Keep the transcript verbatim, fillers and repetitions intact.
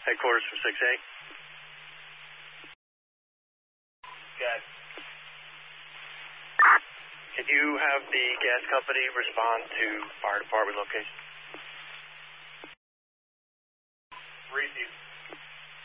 Headquarters from six A. Gas. Can you have the gas company respond to fire department location?